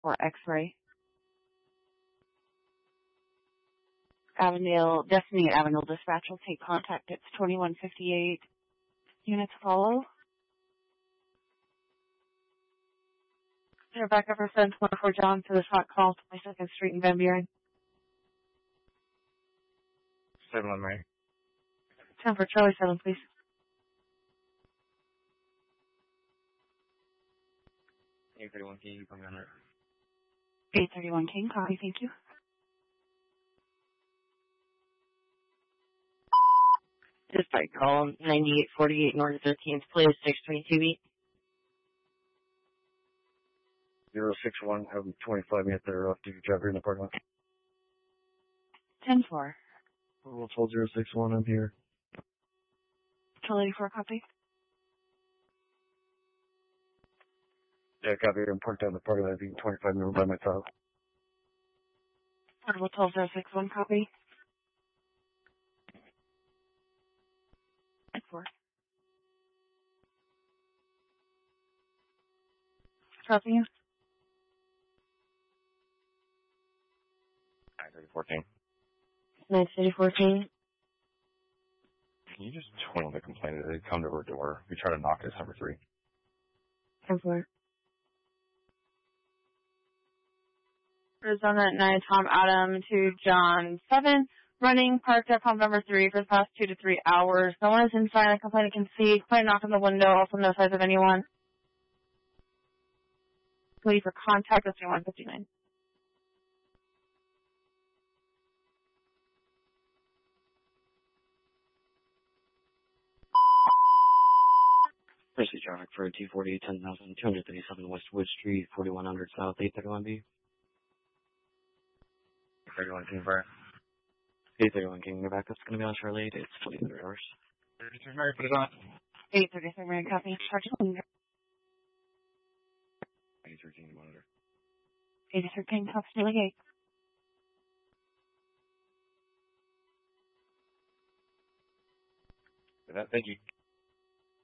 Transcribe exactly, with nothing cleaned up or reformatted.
for X-ray. Avondale, Destiny Avondale Dispatch will take contact. It's twenty-one fifty-eight. Units follow. They're back up for seven twenty-four John to the shot call, twenty-second Street in Van Buren. seven on Mary. ten for Charlie seven, please. eight thirty-one King, you come down there. eight thirty-one King, copy, thank you. Dispatch call ninety-eight forty-eight North thirteenth, please, six twenty-two beat. zero six one, have twenty-five minutes there off duty driver in the parking lot. ten four. We'll hold zero six one, I'm here. Charlie eighty-four, copy. Yeah, copy. I'm parked down the parking lot, being twenty-five minutes by myself. Portable twelve zero six one, copy. ten four. Copy you. nine thirty fourteen. nine thirty fourteen. Can you just tell the complainant that they come to her door? We try to knock it, it's number three. ten four. Arizona at nine, Tom Adam to John seven. Running, parked at pump number three for the past two to three hours. No one is inside. The complainant can see. Complainant knock on the window. Also no signs of anyone. Waiting for contact with one fifty-nine. Pursuit traffic for two forty, ten thousand two hundred thirty-seven West Wood Street, forty-one hundred South, eight thirty-one B. thirty-one King Fire. eight thirty-one King, your backup's going to be on Charlotte. It's twenty-three hours. thirty-three Mary, put it on. eight thirty-three Mary, copy. Charge eighty-three King, monitor. eighty-three King, top Steely Gate. Thank you.